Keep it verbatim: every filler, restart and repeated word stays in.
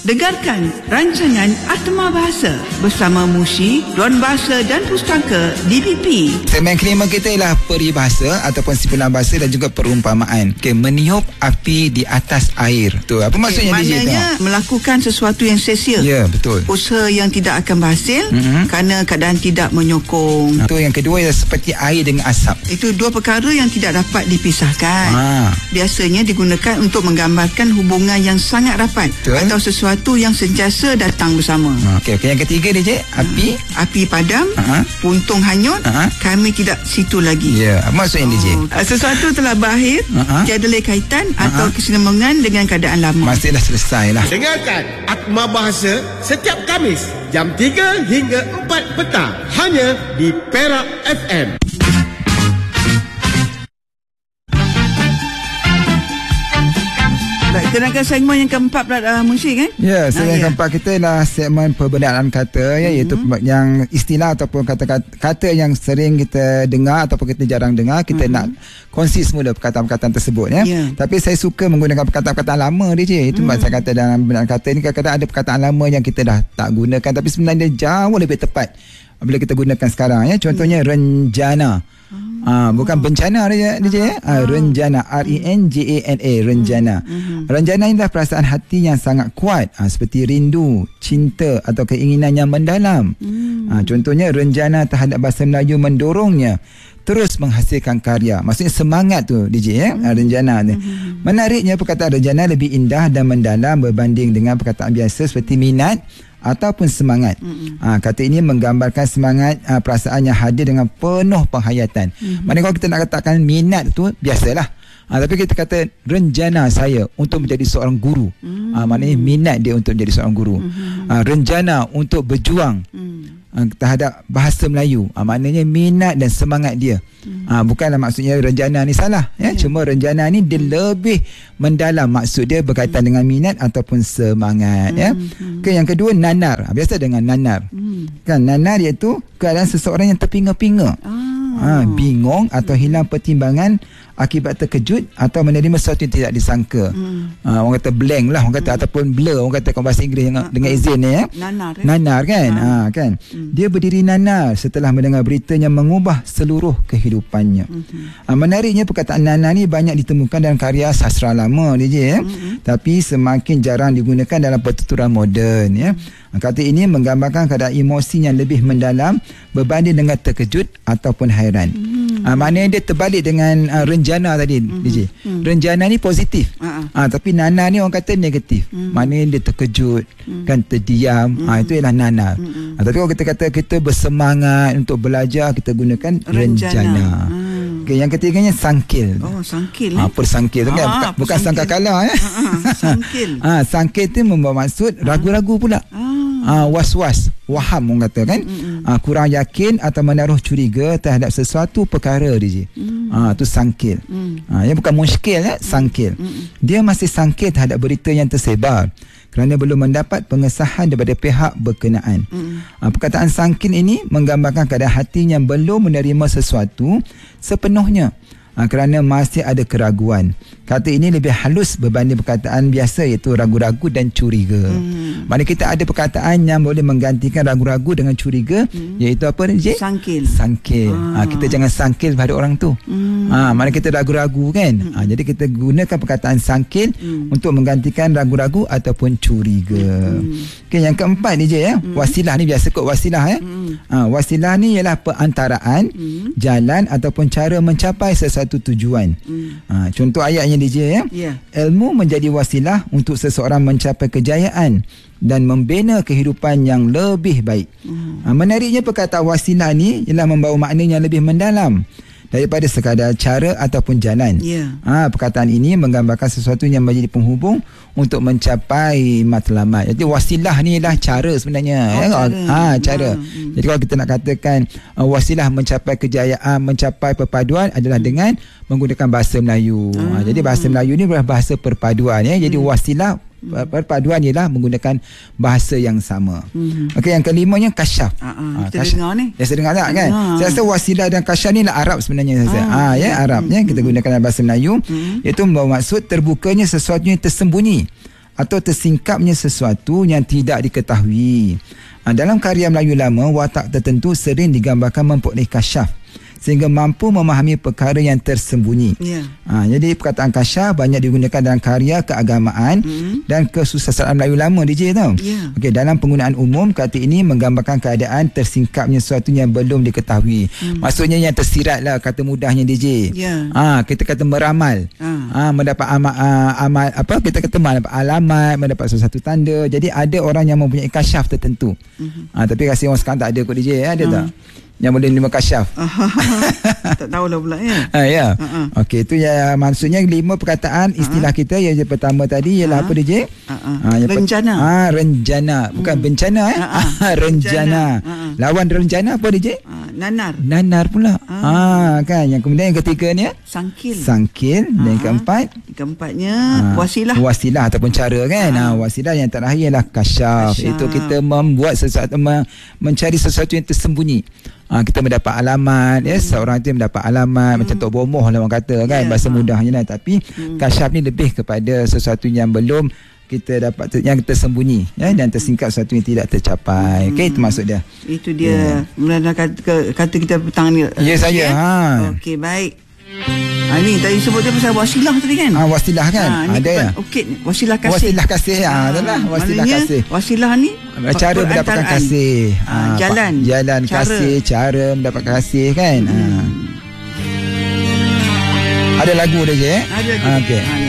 Dengarkan rancangan Atma Bahasa bersama Mushi, Ruang Bahasa dan Pustaka D B P. Segmen kelima kita ialah peribahasa ataupun simpulan bahasa dan juga perumpamaan. Okay, meniup api di atas air. Tu apa maksudnya okay, D J? Maknanya melakukan sesuatu yang sia-sia. Ya, betul. Usaha yang tidak akan berhasil mm-hmm. kerana keadaan tidak menyokong. Itu yang kedua ialah seperti air dengan asap. Itu dua perkara yang tidak dapat dipisahkan. Ha. Biasanya digunakan untuk menggambarkan hubungan yang sangat rapat betul. Atau sesuatu yang sentiasa datang bersama. Okey, okey. Yang ketiga D J, api. Hmm. Api padam, uh-huh. puntung hanyut, uh-huh. kami tidak situ lagi. Ya, apa maksudnya oh. D J? Sesuatu telah berakhir, uh-huh. tiada lagi kaitan uh-huh. atau kesinambungan dengan keadaan lama. Masih dah selesai lah. Dengarkan Atma Bahasa setiap Khamis jam tiga hingga empat petang hanya di Perak F M. Kita nak segmen yang keempat pula uh, Mushi kan? Ya, segmen ah, ya. keempat kita ialah segmen perbendaan kata ya, iaitu mm-hmm. yang istilah ataupun kata-kata kata yang sering kita dengar ataupun kita jarang dengar, kita mm-hmm. nak kongsi semula perkataan-perkataan tersebut ya. Yeah. Tapi saya suka menggunakan perkataan-perkataan lama D J. Itu mm. saya kata dalam perbendaan kata ini kadang-kadang ada perkataan lama yang kita dah tak gunakan tapi sebenarnya jauh lebih tepat bila kita gunakan sekarang ya. Contohnya mm. renjana. Ah, bukan bencana dia dia ah, renjana, R E N J A N A, renjana. Mm-hmm. Renjana adalah perasaan hati yang sangat kuat, ah, seperti rindu, cinta atau keinginan yang mendalam. Mm. Ah, contohnya renjana terhadap bahasa Melayu mendorongnya terus menghasilkan karya. Maksudnya semangat tu D J ya, mm. renjana ni. Mm-hmm. Menariknya perkataan renjana lebih indah dan mendalam berbanding dengan perkataan biasa seperti minat ataupun semangat. Mm-hmm. Ha, kata ini menggambarkan semangat, ha, perasaan yang hadir dengan penuh penghayatan. Mm-hmm. Maknanya kalau kita nak katakan minat tu biasalah. Ha, tapi kita kata renjana saya untuk menjadi seorang guru. Mm-hmm. Ha, maknanya minat dia untuk menjadi seorang guru. Mm-hmm. Ha, renjana untuk berjuang mm-hmm. terhadap bahasa Melayu. Ha, maknanya minat dan semangat dia. Hmm. Ha, bukanlah maksudnya renjana ni salah ya. Yeah. Cuma renjana ni dia lebih mendalam, maksud dia berkaitan hmm. dengan minat ataupun semangat hmm. ya. Hmm. Okay, yang kedua nanar. Ha, biasa dengan nanar. Hmm. Kan nanar iaitu keadaan seseorang yang terpinga-pinga. Ah. Ha, bingung atau hilang pertimbangan akibat terkejut atau menerima sesuatu yang tidak disangka. Hmm. Ha, orang kata blank lah, orang kata hmm. ataupun blur, orang kata kalau bahasa Inggeris dengan, dengan izin ni ya. Nanar, eh? Nanar kan? Ha. Ha, kan? Hmm. Dia berdiri nanar setelah mendengar berita yang mengubah seluruh kehidupannya. Hmm. Ha, menariknya perkataan nanar ni banyak ditemukan dalam karya sastra lama D J ya. Hmm. Tapi semakin jarang digunakan dalam pertuturan moden ya. Kata ini menggambarkan keadaan emosi yang lebih mendalam berbanding dengan terkejut ataupun hairan. Hmm. Ha, maknanya dia terbalik dengan uh, renjana tadi hmm. D J. Hmm. Renjana ni positif. Uh-huh. Ha, tapi nana ni orang kata negatif. Hmm. Maknanya dia terkejut, hmm. kan terdiam. Hmm. Ha, itu ialah nana. Hmm. Ha, tapi kalau kita kata kita bersemangat untuk belajar, kita gunakan renjana. renjana. Hmm. Okay, yang ketiganya sangkil. Oh, sangkil. Ha, persangkil tu kan, bukan, bukan sangkakala ya. Uh-huh. Sangkil. Ha, sangkil tu membawa maksud ragu-ragu pula. Uh-huh. Uh, was-was, waham orang kata kan, uh, kurang yakin atau menaruh curiga terhadap sesuatu perkara D J. Mm. Uh, tu sangkil. Mm. Uh, ya bukan muskil ya, sangkil. Mm. Dia masih sangkil terhadap berita yang tersebar kerana belum mendapat pengesahan daripada pihak berkenaan. Mm. Uh, perkataan sangkil ini menggambarkan keadaan hati yang belum menerima sesuatu sepenuhnya. Ha, kerana masih ada keraguan. Kata ini lebih halus berbanding perkataan biasa iaitu ragu-ragu dan curiga. Hmm. Maksudnya kita ada perkataan yang boleh menggantikan ragu-ragu dengan curiga hmm. iaitu apa Encik? Sangkil. Sangkil. Ha. Ha, kita jangan sangkil pada orang tu. Hmm. Ha, maksudnya kita ragu-ragu kan. Hmm. Ha, jadi kita gunakan perkataan sangkil hmm. untuk menggantikan ragu-ragu ataupun curiga. Hmm. Okay, yang keempat Encik ya. Hmm. Wasilah ni biasa kot wasilah ya. Hmm. Ha, wasilah ni ialah perantaraan hmm. jalan ataupun cara mencapai sesuatu tujuan. Hmm. Ha, contoh ayatnya D J ya. Yeah. Ilmu menjadi wasilah untuk seseorang mencapai kejayaan dan membina kehidupan yang lebih baik. Hmm. Ha, menariknya perkataan wasilah ni ialah membawa makna yang lebih mendalam daripada sekadar cara ataupun jalan. Yeah. Ha, perkataan ini menggambarkan sesuatu yang menjadi penghubung untuk mencapai matlamat. Jadi wasilah ni ialah cara sebenarnya. Oh, ya? Cara. Ha, cara. Hmm. Jadi kalau kita nak katakan uh, wasilah mencapai kejayaan, mencapai perpaduan adalah hmm. dengan menggunakan bahasa Melayu. Hmm. Ha, jadi bahasa Melayu ni adalah bahasa perpaduan ya. Jadi hmm. wasilah perpaduan ialah menggunakan bahasa yang sama. Mm-hmm. Okey, yang kelimanya kasyaf. Uh-uh, ha, kita kasyaf. dengar ni. Biasa dengar tak kan? Uh. Saya rasa wasilah dan kasyaf ni lah Arab sebenarnya. Uh. Ha, ya, Arab mm-hmm. ya, kita gunakan dalam bahasa Melayu mm-hmm. iaitu membawa maksud terbukanya sesuatu yang tersembunyi atau tersingkapnya sesuatu yang tidak diketahui. Ha, dalam karya Melayu lama, watak tertentu sering digambarkan memperoleh kasyaf sehingga mampu memahami perkara yang tersembunyi. Yeah. Ha, jadi perkataan kasyaf banyak digunakan dalam karya keagamaan mm-hmm. dan kesusastraan Melayu lama, D J tau. Yeah. Okey, dalam penggunaan umum, kata ini menggambarkan keadaan tersingkapnya sesuatu yang belum diketahui. Mm. Maksudnya yang tersirat lah, kata mudahnya, D J. Yeah. Ha, kita kata meramal. Uh. Ha, mendapat amal, uh, amal apa kita kata mendapat alamat, mendapat sesuatu tanda. Jadi ada orang yang mempunyai kasyaf tertentu. Mm-hmm. Ha, tapi rasa orang sekarang tak ada kot, D J. Ada uh. tak? Yang boleh lima kasyaf. Tak tahulah pula ya. Ha, ya. Uh-uh. Okey, itu ya, maksudnya lima perkataan istilah uh-uh. kita. Yang pertama tadi ialah uh-uh. apa, D J? Uh-uh. Ha, rencana. Ha, rencana. Bukan hmm. bencana eh. Uh-uh. Rencana. Uh-uh. Lawan rencana apa, D J? Uh, nanar. Nanar pula. Uh. Ha, kan. Yang kemudian yang ketiga ni sangkil. Sangkil. Uh-huh. Dan yang keempat? Keempatnya uh, wasilah. Wasilah ataupun cara kan. Uh-huh. Ha, wasilah yang terakhir ialah kasyaf. kasyaf. Itu kita membuat sesuatu, mencari sesuatu yang tersembunyi. Ha, kita mendapat alamat, ya, hmm. seorang itu mendapat alamat, hmm. macam Tok Bomoh lah orang kata kan, yeah. bahasa mudahnya lah. Tapi hmm. kasyaf ni lebih kepada sesuatu yang belum kita dapat, yang tersembunyi, ya, dan tersingkap sesuatu yang tidak tercapai. hmm. Okey, itu maksud dia. Itu dia. Yeah. Kata, kata kita petang ni. Ya, yeah, saya. Ha. Okey, baik. Ha, ni tadi sebut dia pasal wasilah tadi kan? Ah, ha, wasilah kan? Ha, ada ya. Okey, wasilah kasih. Wasilah kasih. Ah, ha, adalah wasilah kasih. Wasilah ni cara mendapatkan kasih. Ha, jalan. Jalan cara. kasih, cara mendapatkan kasih kan? Hmm. Ha. Ada lagu dia je eh? Ada lagu. Okey. Ha,